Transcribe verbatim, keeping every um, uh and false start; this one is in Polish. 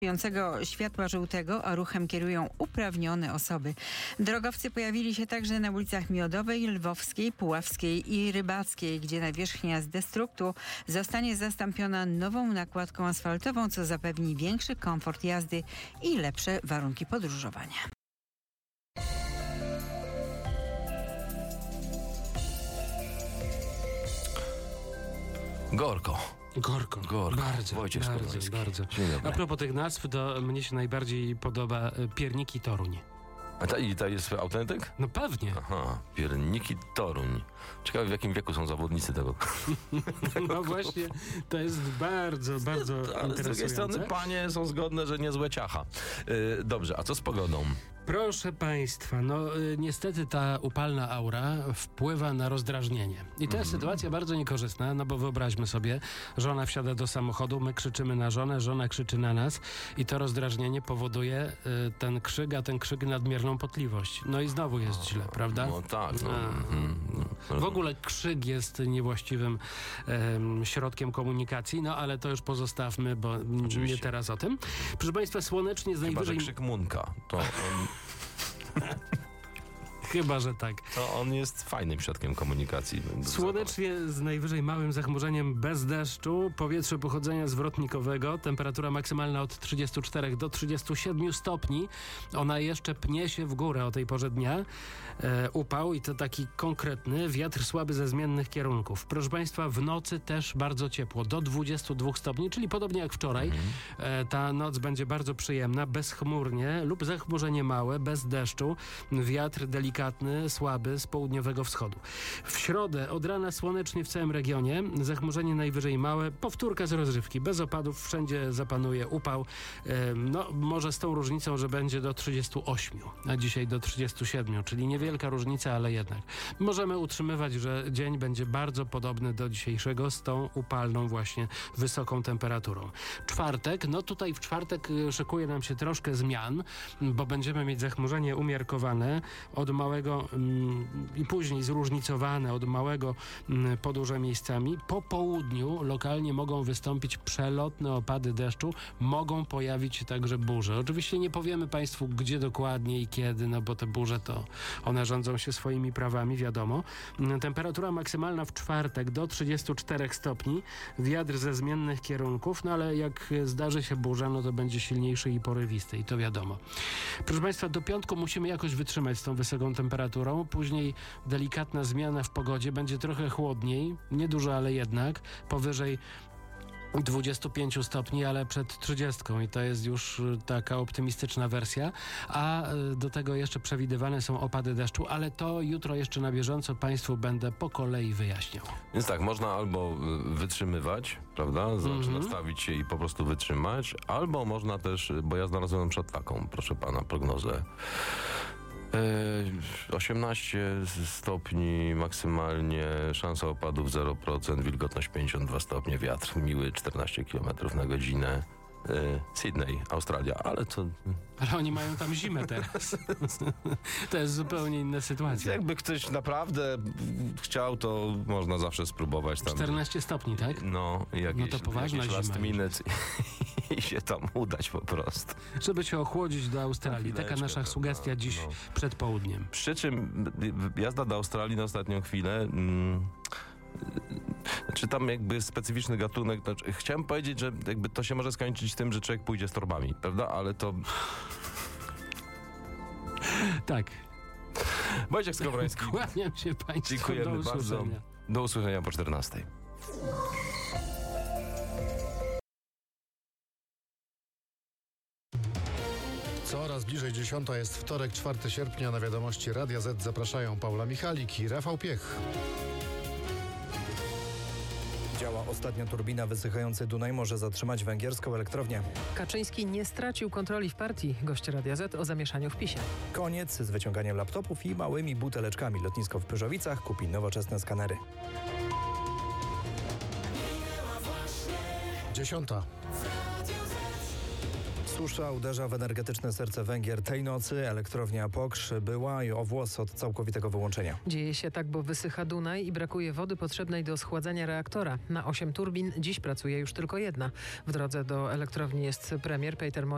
światła żółtego, a ruchem kierują uprawnione osoby. Drogowcy pojawili się także na ulicach Miodowej, Lwowskiej, Puławskiej i Rybackiej, gdzie nawierzchnia z destruktu zostanie zastąpiona nową nakładką asfaltową, co zapewni większy komfort jazdy i lepsze warunki podróżowania. Gorko. Gorko. Gorko. Bardzo, Wojciech bardzo, Skowroński. bardzo. Dzień dobry. A propos tych nazw, to mnie się najbardziej podoba e, Pierniki Toruń. A ta, i ta jest autentyk? No pewnie. Aha, Pierniki Toruń. Ciekawe, w jakim wieku są zawodnicy tego. No właśnie, to jest bardzo, bardzo Ale z drugiej interesujące. strony panie są zgodne, że niezłe ciacha. Yy, dobrze, a co z pogodą? Proszę Państwa, no y, niestety ta upalna aura wpływa na rozdrażnienie. I to jest Mhm. sytuacja bardzo niekorzystna, no bo wyobraźmy sobie, żona wsiada do samochodu, my krzyczymy na żonę, żona krzyczy na nas i to rozdrażnienie powoduje y, ten krzyk, a ten krzyk nadmierną potliwość. No i znowu jest źle, prawda? No tak, no. A. Mhm, no. W ogóle krzyk jest niewłaściwym em, środkiem komunikacji, no ale to już pozostawmy, bo n- Oczywiście. nie teraz o tym. Proszę Państwa, słonecznie z Chyba, że najwyżej... krzyk Munka. To on, Chyba, że tak. to on jest fajnym środkiem komunikacji. Słonecznie z najwyżej małym zachmurzeniem bez deszczu, powietrze pochodzenia zwrotnikowego, temperatura maksymalna od trzydziestu czterech do trzydziestu siedmiu stopni. Ona jeszcze pnie się w górę o tej porze dnia. E, upał i to taki konkretny, wiatr słaby ze zmiennych kierunków. Proszę Państwa, w nocy też bardzo ciepło, do dwudziestu dwóch stopni, czyli podobnie jak wczoraj. Mhm. E, ta noc będzie bardzo przyjemna, bezchmurnie lub zachmurzenie małe, bez deszczu. Wiatr delikatny, słaby z południowego wschodu. W środę od rana słonecznie w całym regionie, zachmurzenie najwyżej małe, powtórka z rozrywki, bez opadów, wszędzie zapanuje upał. E, no, może z tą różnicą, że będzie do trzydziestu ośmiu, a dzisiaj do trzydziestu siedmiu, czyli niewielka różnica, ale jednak. Możemy utrzymywać, że dzień będzie bardzo podobny do dzisiejszego z tą upalną właśnie wysoką temperaturą. Czwartek, no tutaj w czwartek y, szykuje nam się troszkę zmian, bo będziemy mieć zachmurzenie umiarkowane od małego mm, i później zróżnicowane od małego mm, po duże miejscami. Po południu lokalnie mogą wystąpić przelotne opady deszczu, mogą pojawić się także burze. Oczywiście nie powiemy Państwu, gdzie dokładnie i kiedy, no bo te burze to one rządzą się swoimi prawami, wiadomo. Mm, Temperatura maksymalna w czwartek do trzydziestu czterech stopni, wiatr ze zmiennych kierunków, no ale jak zdarzy się burza, no to będzie silniejszy i porywisty i to wiadomo. Proszę Państwa, do piątku musimy jakoś wytrzymać z tą wysoką temperaturą. Później delikatna zmiana w pogodzie, będzie trochę chłodniej, niedużo, ale jednak powyżej dwudziestu pięciu stopni, ale przed trzydziestką i to jest już y, taka optymistyczna wersja, a y, do tego jeszcze przewidywane są opady deszczu, ale to jutro jeszcze na bieżąco Państwu będę po kolei wyjaśniał. Więc tak, można albo y, wytrzymywać, prawda? Znaczy Mhm. nastawić się i po prostu wytrzymać, albo można też, bo ja znalazłem przed taką, proszę pana, prognozę. E, osiemnaście stopni maksymalnie, szansa opadów zero procent, wilgotność pięćdziesiąt dwa stopnie, wiatr miły czternaście kilometrów na godzinę. E, Sydney, Australia, ale to... Ale oni mają tam zimę teraz. To jest zupełnie inna sytuacja. Jakby ktoś naprawdę chciał, to można zawsze spróbować tam. czternaście stopni, tak? No, jakieś, No to poważna jakieś zima last minute i się tam udać po prostu. Żeby się ochłodzić do Australii. Taka Chwileczkę, nasza no, sugestia dziś no. przed południem. Przy czym y, jazda do Australii na ostatnią chwilę... Mm, czy tam jakby specyficzny gatunek, znaczy, chciałem powiedzieć, że jakby to się może skończyć tym, że człowiek pójdzie z torbami, prawda? Ale to... Tak. Wojciech Skowroński, Kłaniam się Państwu. dziękujemy Do bardzo. usłyszenia. Do usłyszenia po czternastej. Coraz bliżej dziesiąta jest wtorek, czwartego sierpnia. Na wiadomości Radia Z zapraszają Paula Michalik i Rafał Piech. Działa ostatnia turbina, wysychający Dunaj może zatrzymać węgierską elektrownię. Kaczyński nie stracił kontroli w partii. Gość Radia Z o zamieszaniu w PiSie. Koniec z wyciąganiem laptopów i małymi buteleczkami. Lotnisko w Pyrzowicach kupi nowoczesne skanery. Dziesiąta. Susza uderza w energetyczne serce Węgier. Tej nocy elektrownia Pokrzz była i o włos od całkowitego wyłączenia. Dzieje się tak, bo wysycha Dunaj i brakuje wody potrzebnej do schładzania reaktora. Na osiem turbin dziś pracuje już tylko jedna. W drodze do elektrowni jest premier Peter Mo